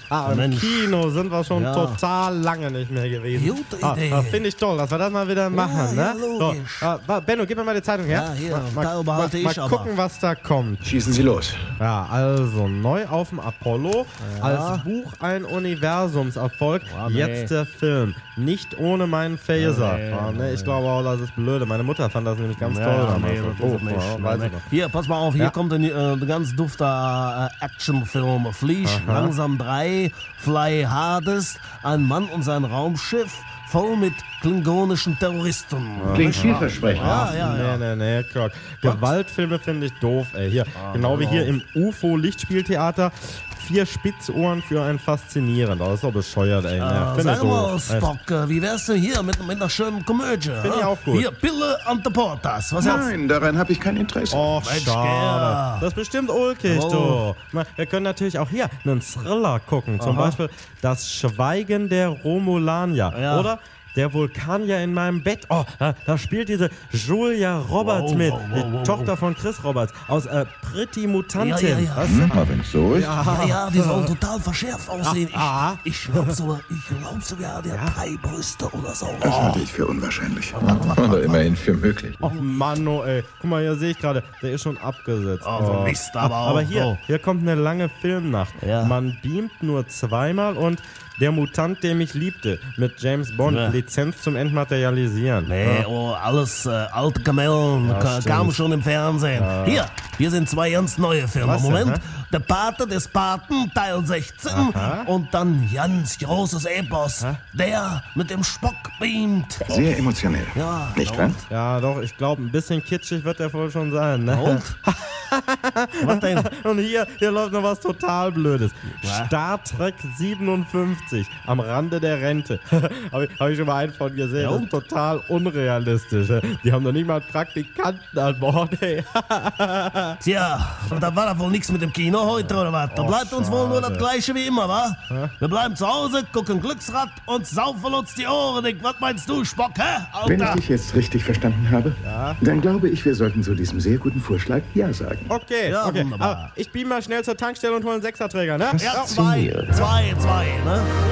Im Kino sind wir schon total lange nicht mehr gewesen. Gute Idee. Das finde ich toll, dass wir das mal wieder machen. Ja, Ne? logisch. So, Benno, gib mir mal die Zeitung her. Ja, hier, da behalte ich mal aber. gucken, was da kommt. Schießen Sie los. Ja, also neu auf dem Apollo, als Buch ein Universumserfolg, jetzt der Film, nicht ohne meinen Phaser. Ich glaube auch, das ist blöde. Meine Mutter fand das nämlich ganz toll damals. Weiß ich noch. Hier, pass mal auf, hier kommt ein ganz dufter Actionfilm. Flieg langsam 3, Fly Hardest, ein Mann und sein Raumschiff, voll mit klingonischen Terroristen. Klingt vielversprechend. Nee, Kirk. Gewaltfilme finde ich doof, ey. Hier, genau wie hier im UFO-Lichtspieltheater. 4 Spitzohren für ein Faszinierend. Das ist doch bescheuert, ey. Sag mal, Spock, wie wär's denn hier mit einer schönen Komödie? Finde ich auch gut. Hier, Pille und the Portas. Was hältst du? Nein, daran habe ich kein Interesse. Oh, Mensch, schade. Gerda. Das ist bestimmt ulkig, du. Wir können natürlich auch hier einen Thriller gucken. Zum Beispiel Das Schweigen der Romulanier. Ja. Oder Der Vulkanier in meinem Bett. Oh, da spielt diese Julia Roberts mit. Die Tochter von Chris Roberts aus Pretty Mutantin. Ja. Weißt du? Wenn es so ist. Ja, die sollen total verschärft aussehen. Ich glaub sogar, der hat 3 Brüste oder so. Das halte ich für unwahrscheinlich. Oder immerhin für möglich. Ach Mann, oh ey. Guck mal, hier sehe ich gerade, der ist schon abgesetzt. Also Mist, aber auch. Aber hier kommt eine lange Filmnacht. Ja. Man beamt nur zweimal und Der Mutant, der mich liebte, mit James Bond, Lizenz zum Entmaterialisieren. Nee, alles alte Kamellen, kam schon im Fernsehen. Hier sind 2 ganz neue Filme. Was denn, Moment, hä? Der Pate des Paten, Teil 16. Und dann ganz großes Epos, der mit dem Spock beamt. Sehr emotionell. Ja, Nicht wahr? Ja, doch, ich glaube, ein bisschen kitschig wird der wohl schon sein. Ne? Und? Was denn? Und hier läuft noch was total Blödes. Star Trek 57, am Rande der Rente. Hab ich schon mal einen von gesehen. Ja, das ist total unrealistisch. Die haben noch nicht mal Praktikanten an Bord. Ey. Tja, da war da wohl nichts mit dem Kino heute, oder was? Da bleibt uns wohl nur das Gleiche wie immer, wa? Wir bleiben zu Hause, gucken Glücksrad und saufen uns die Ohren dick. Was meinst du, Spock, hä? Wenn ich Alter! dich jetzt richtig verstanden habe, dann glaube ich, wir sollten zu diesem sehr guten Vorschlag Ja sagen. Okay. Wunderbar. Aber ich beam mal schnell zur Tankstelle und hole einen Sechserträger, ne? Ja, 2, ne?